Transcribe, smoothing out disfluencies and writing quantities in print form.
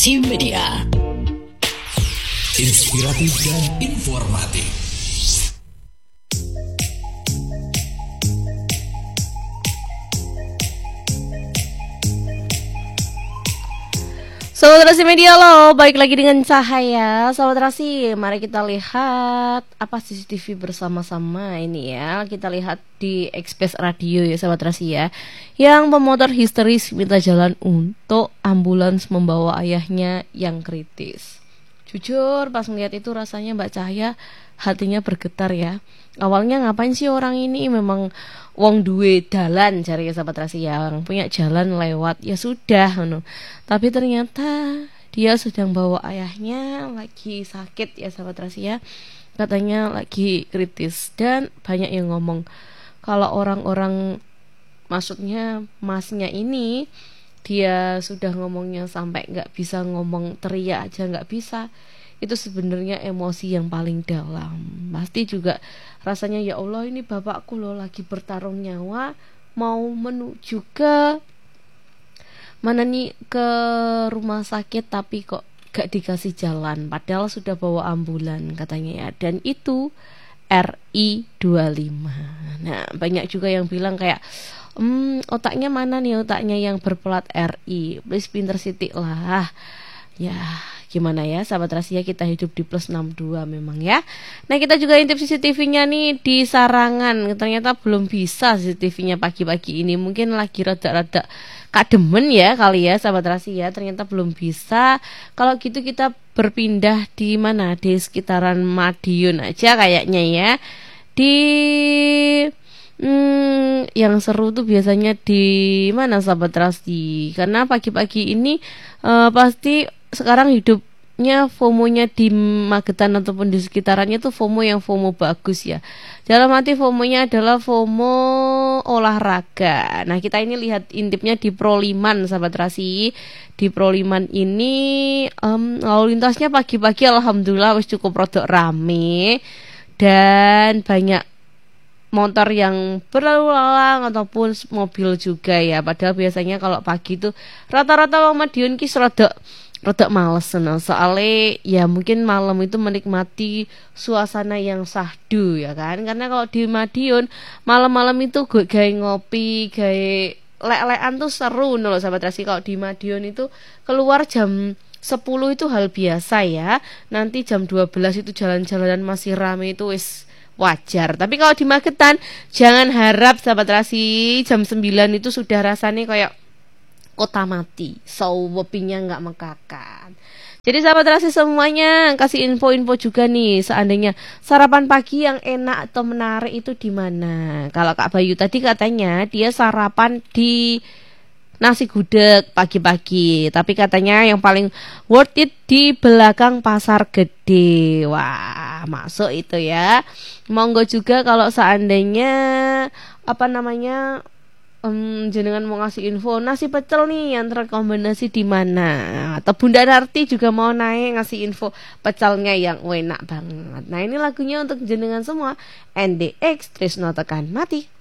Saudara Media, inspiratif dan informatif. Saudara Media lo, baik lagi dengan Cahaya. Saudara mari kita lihat apa CCTV bersama-sama ini ya. Kita lihat di Express Radio ya sahabat ya. Yang pemotor histeris minta jalan untuk ambulans membawa ayahnya yang kritis. Jujur pas melihat itu rasanya Mbak Cahaya hatinya bergetar ya. Awalnya ngapain sih orang ini, memang wong duwe dalan cari sahabat yang punya jalan lewat ya sudah tapi ternyata dia sedang bawa ayahnya lagi sakit ya sahabat ya, katanya lagi kritis. Dan banyak yang ngomong kalau orang-orang, maksudnya masnya ini, dia sudah ngomongnya sampai nggak bisa ngomong, teriak aja nggak bisa. Itu sebenarnya emosi yang paling dalam. Pasti juga rasanya ya Allah, ini bapakku loh lagi bertarung nyawa, mau menuju ke mana nih, ke rumah sakit, tapi kok gak dikasih jalan padahal sudah bawa ambulan katanya ya. Dan itu RI 25. Nah banyak juga yang bilang kayak otaknya mana nih, otaknya yang berplat RI, please pinter sitik lah ya. Gimana ya sahabat rahasia, kita hidup di plus 62 memang ya. Nah kita juga intip CCTV-nya nih di Sarangan. Ternyata belum bisa CCTV-nya pagi-pagi ini. Mungkin lagi rada-rada kademen ya kali ya sahabat rahasia. Ternyata belum bisa. Kalau gitu kita berpindah di mana? Di sekitaran Madiun aja kayaknya ya. Di yang seru tuh biasanya di mana sahabat rahasia? Karena pagi-pagi ini pasti sekarang hidupnya FOMO-nya di Magetan ataupun di sekitarannya tuh FOMO yang FOMO bagus ya. Dalam arti FOMO-nya adalah FOMO olahraga. Nah kita ini lihat intipnya di Proliman sahabat Rasi. Di Proliman ini lalu lintasnya pagi-pagi alhamdulillah wis cukup rodok rame. Dan banyak motor yang berlalu lalang ataupun mobil juga ya. Padahal biasanya kalau pagi tuh rata-rata wong Madiun ki rodok males soalnya ya mungkin malam itu menikmati suasana yang sahdu ya kan. Karena kalau di Madiun malam-malam itu gue gawe ngopi, gawe lek-lekan tuh seru loh sahabat Rasi. Kalau di Madiun itu keluar jam 10 itu hal biasa ya. Nanti jam 12 itu jalan-jalanan masih rame, itu wis wajar. Tapi kalau di Magetan jangan harap sahabat Rasi jam 9 itu sudah rasanya kayak kota mati, wopinya nggak mekakan. Jadi sahabat Rasi semuanya kasih info-info juga nih, seandainya sarapan pagi yang enak atau menarik itu di mana. Kalau Kak Bayu tadi katanya dia sarapan di nasi gudeg pagi-pagi, tapi katanya yang paling worth it di belakang pasar gede. Wah, masuk itu ya. Monggo juga kalau seandainya jenengan mau ngasih info nasi pecel nih yang terkombinasi di mana, atau Bunda Narti juga mau naik ngasih info pecelnya yang enak banget. Nah ini lagunya untuk jenengan semua, NDX Trisno Tekan Mati.